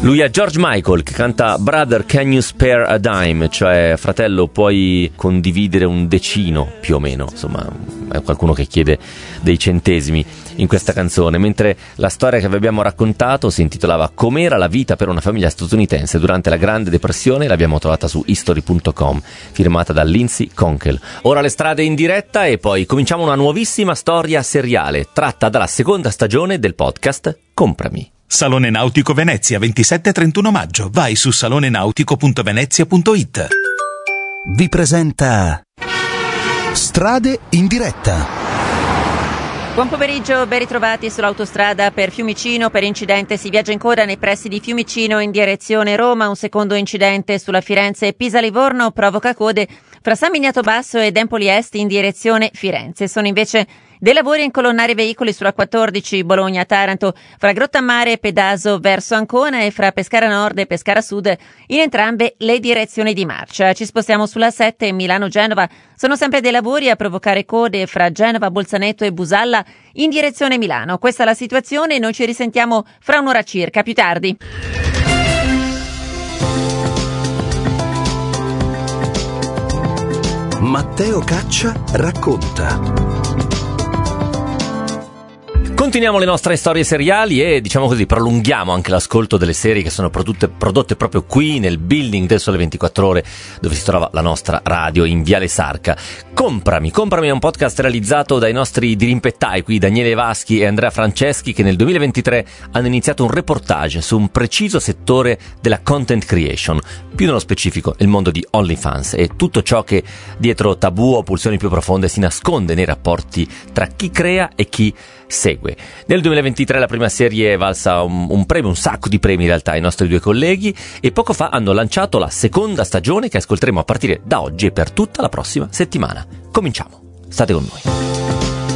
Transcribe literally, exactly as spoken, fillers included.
Lui è George Michael, che canta Brother Can You Spare a Dime, cioè fratello puoi condividere un decino più o meno, insomma è qualcuno che chiede dei centesimi in questa canzone, mentre la storia che vi abbiamo raccontato si intitolava Com'era la vita per una famiglia statunitense durante la Grande Depressione. L'abbiamo trovata su history punto com, firmata da Lindsay Konkel. Ora le strade in diretta e poi cominciamo una nuovissima storia seriale tratta dalla seconda stagione del podcast Comprami. Salone Nautico Venezia, ventisette e trentuno maggio. Vai su salone nautico punto venezia punto it. Vi presenta Strade in diretta. Buon pomeriggio, ben ritrovati sull'autostrada per Fiumicino. Per incidente si viaggia in coda nei pressi di Fiumicino in direzione Roma. Un secondo incidente sulla Firenze Pisa-Livorno provoca code fra San Miniato Basso ed Empoli Est in direzione Firenze. Sono invece dei lavori a incolonnare i veicoli sulla quattordici Bologna-Taranto, fra Grottammare e Pedaso verso Ancona e fra Pescara Nord e Pescara Sud in entrambe le direzioni di marcia. Ci spostiamo sulla sette Milano-Genova. Sono sempre dei lavori a provocare code fra Genova, Bolzaneto e Busalla in direzione Milano. Questa è la situazione e noi ci risentiamo fra un'ora circa, più tardi. Matteo Caccia racconta. Continuiamo le nostre storie seriali e, diciamo così, prolunghiamo anche l'ascolto delle serie che sono prodotte, prodotte proprio qui nel building del Sole ventiquattro Ore, dove si trova la nostra radio in Viale Sarca. Comprami, Comprami è un podcast realizzato dai nostri dirimpettai qui, Daniele Vaschi e Andrea Franceschi, che nel duemilaventitré hanno iniziato un reportage su un preciso settore della content creation, più nello specifico il mondo di OnlyFans e tutto ciò che dietro tabù o pulsioni più profonde si nasconde nei rapporti tra chi crea e chi segue. Nel duemilaventitré la prima serie è valsa un, un premio, un sacco di premi in realtà ai nostri due colleghi, e poco fa hanno lanciato la seconda stagione che ascolteremo a partire da oggi e per tutta la prossima settimana. Cominciamo, state con noi.